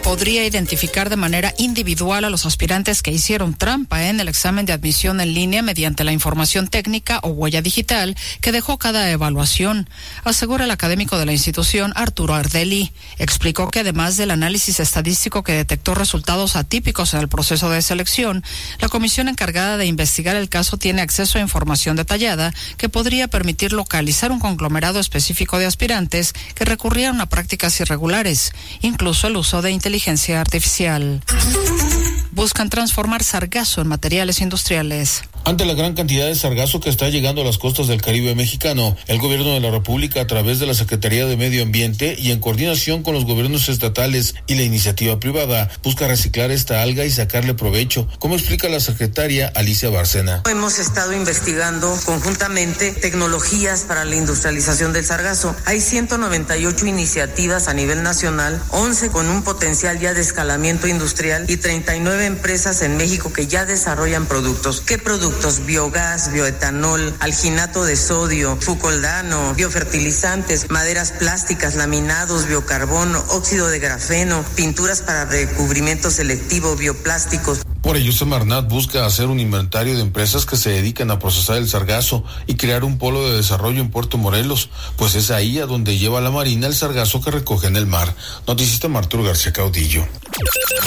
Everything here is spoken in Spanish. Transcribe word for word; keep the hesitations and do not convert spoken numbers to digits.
podría identificar de manera individual a los aspirantes que hicieron trampa en el examen de admisión en línea mediante la información técnica o huella digital que dejó cada evaluación, asegura el académico de la institución Arturo Ardeli. Explicó que además del análisis estadístico que detectó resultados atípicos en el proceso de selección, la comisión encargada de investigar el caso tiene acceso a información detallada que podría permitir localizar un conglomerado específico de aspirantes que recurrieron a prácticas irregulares, incluso el uso de inteligencia artificial. Buscan transformar sargazo en materiales industriales. Ante la gran cantidad de sargazo que está llegando a las costas del Caribe mexicano, el gobierno de la República, a través de la Secretaría de Medio Ambiente y en coordinación con los gobiernos estatales y la iniciativa privada, busca reciclar esta alga y sacarle provecho, como explica la secretaria Alicia Bárcena. Hemos estado investigando conjuntamente tecnologías para la industrialización del sargazo. Hay ciento noventa y ocho iniciativas a nivel nacional, once con un potencial ya de escalamiento industrial y treinta y nueve empresas en México que ya desarrollan productos. ¿Qué productos? Biogás, bioetanol, alginato de sodio, fucoldano, biofertilizantes, maderas plásticas, laminados, biocarbono, óxido de grafeno, pinturas para recubrimiento selectivo, bioplásticos. Por ello, Semarnat busca hacer un inventario de empresas que se dedican a procesar el sargazo y crear un polo de desarrollo en Puerto Morelos, pues es ahí a donde lleva la Marina el sargazo que recoge en el mar. Noticista Arturo García Caudillo.